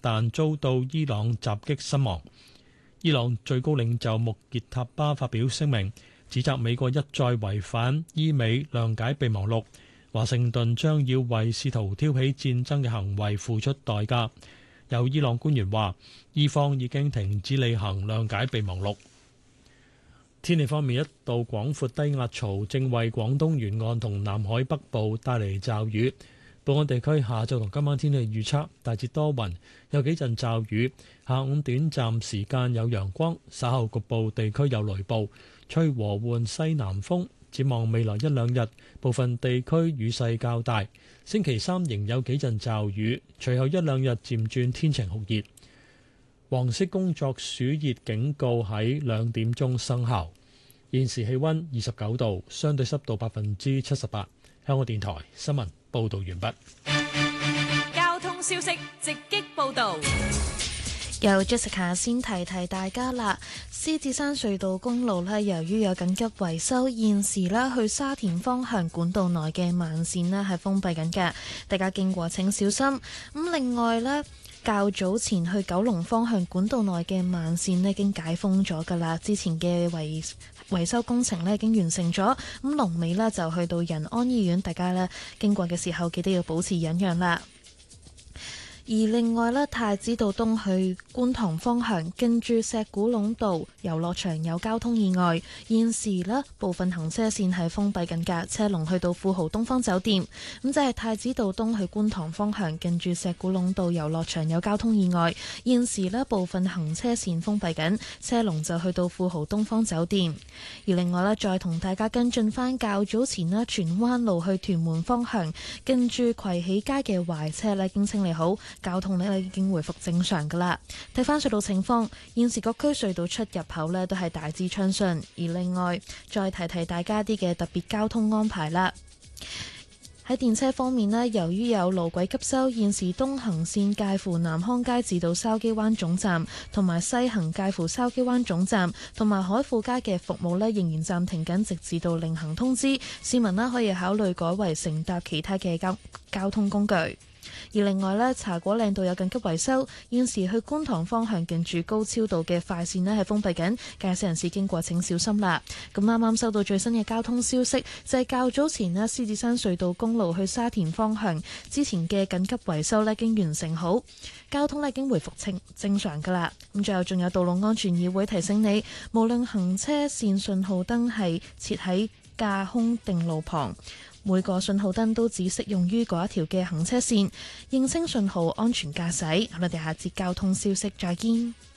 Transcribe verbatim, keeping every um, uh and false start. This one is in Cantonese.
但遭到伊朗襲擊身亡。伊朗最高領袖穆傑塔巴發表聲明，指責美國一再違反伊美諒解備忘錄，華盛頓將要為試圖挑起戰爭嘅行為付出代價。有伊朗官員話，伊方已經停止履行諒解備忘錄。天氣方面，一道廣闊低壓槽正為廣東沿岸同南海北部帶嚟驟雨。本港地區下晝同今晚天氣預測大致多雲，有幾陣驟雨，下午短暫時間有陽光，稍後局部地區有雷暴，吹和緩西南風。展望未來一兩日，部分地區雨勢較大。星期三仍有幾陣驟雨，隨後一兩日漸轉天晴酷熱。黃色工作暑熱警告喺兩點鐘生效。現時氣溫二十九度，相對濕度百分之七十八。香港電台新聞報道完畢。 交通消息直擊報道。 由 Jessica 先提提大家啦，獅子山隧道公路呢，由於有緊急維修，現時呢去沙田方向管道內嘅慢線呢係封閉緊嘅，大家經過請小心。咁另外呢，較早前去九龍方向管道內嘅慢線呢已經解封咗噶啦，之前嘅維維修工程呢已經完成咗，咁龍尾呢就去到仁安醫院，大家呢經過嘅時候記得要保持忍讓啦。而另外咧，太子道東去觀塘方向，近住石鼓壟道遊樂場有交通意外，現時咧部分行車線係封閉緊㗎，車龍去到富豪東方酒店。咁就係太子道東去觀塘方向，近住石鼓壟道遊樂場有交通意外，現時咧部分行車線封閉緊，車龍就去到富豪東方酒店。而另外咧，再同大家跟進翻較早前咧，荃灣路去屯門方向，近住葵喜街嘅壞車咧已經清理好。交通呢已經回復正常噶啦。睇翻隧道情況，現時各區隧道出入口呢都係大致暢順。而另外，再提提大家啲嘅特別交通安排啦。喺電車方面呢，由於有路軌急修，現時東行線介乎南康街至到筲箕灣總站，同埋西行介乎筲箕灣總站同埋海富街嘅服務呢仍然暫停緊，直至到另行通知。市民呢可以考慮改為乘搭其他嘅交交通工具。而另外呢，茶果嶺道有緊急維修，現時去觀塘方向近住高超道嘅快線呢係封閉緊，駕駛人士經過請小心啦。咁啱啱收到最新嘅交通消息，就係、是、較早前呢獅子山隧道公路去沙田方向之前嘅緊急維修呢已經完成好，交通呢已經回復正正常噶啦。咁最後仲有道路安全議會提醒你，無論行車線信號燈係設喺架空定路旁，每個信號燈都只適用於嗰一條嘅行車線，認清信號，安全駕駛。我哋下節交通消息再見。